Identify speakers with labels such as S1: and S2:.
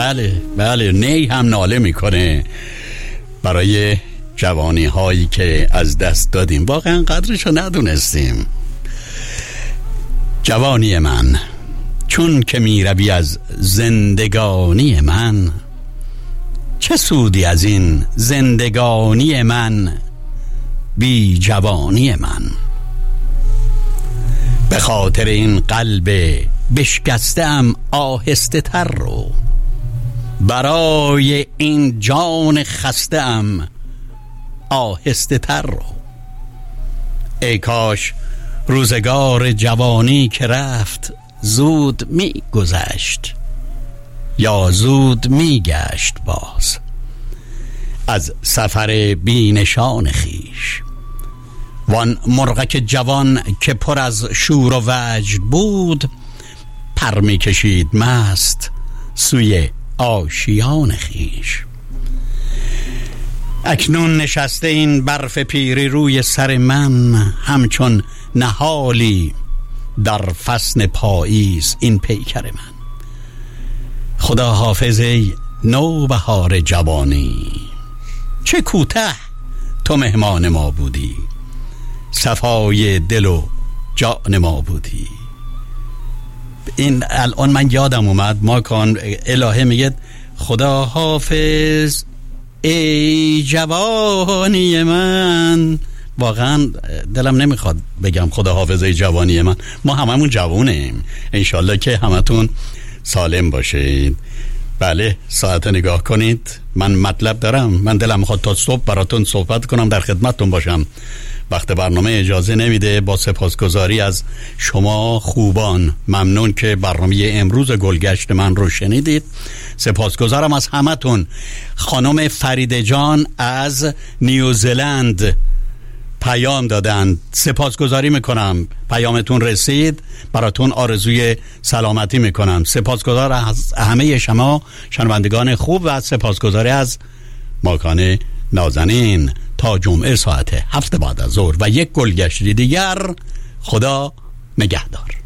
S1: بله نی هم ناله میکنه برای جوانی هایی که از دست دادیم، واقعا قدرشو ندونستیم. جوانی من، چون که می روی از زندگانی من، چه سودی از این زندگانی من بی جوانی من. به خاطر این قلب بشکستم آهسته تر رو، برای این جان خستم آهسته تر رو. ای کاش روزگار جوانی که رفت زود می گذشت، یا زود می گشت باز از سفر بی نشان خیش. وان مرغک جوان که پر از شور و وجد بود، پر می کشید مست سوی آشیان خیش. اکنون نشسته این برف پیری روی سر من، همچون نهالی در فصل پاییز این پیکر من. خدا حافظ ای نوبهار جوانی، چه کوته تو مهمان ما بودی، صفای دل و جان ما بودی. این الان من یادم اومد ماکان الهه میگه خدا حافظ ای جوانی من. واقعا دلم نمیخواد بگم خدا حافظ ای جوانی من، ما هممون جوونیم، انشالله که همتون سالم باشید. بله ساعت نگاه کنید، من مطلب دارم، من دلم میخواد تا صبح براتون صحبت کنم، در خدمتتون باشم، وقت برنامه اجازه نمیده. با سپاسگزاری از شما خوبان، ممنون که برنامه امروز گلگشت من رو شنیدید. سپاسگزارم از همتون. خانم فریده جان از نیوزلند پیام دادن، سپاسگزاری میکنم، پیامتون رسید، براتون آرزوی سلامتی میکنم. سپاسگزار از همه شما شنوندگان خوب و سپاسگزاری از ماکان نازنین. تا جمعه ساعت 7 بعد از ظهر و یک گلگشت دیگر، خدا نگهدار.